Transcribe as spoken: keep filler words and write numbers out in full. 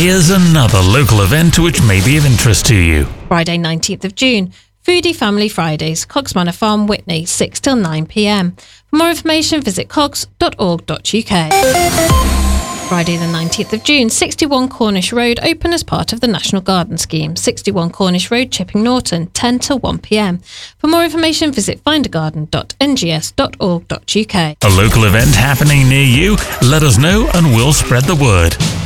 Here's another local event which may be of interest to you. Friday nineteenth of June, Foodie Family Fridays, Cox Manor Farm, Witney, six till nine p m. For more information, visit cox dot org dot u k. Friday the nineteenth of June, sixty-one Cornish Road, open as part of the National Garden Scheme. sixty-one Cornish Road, Chipping Norton, ten till one p m. For more information, visit find a garden dot n g s dot org dot u k. A local event happening near you? Let us know and we'll spread the word.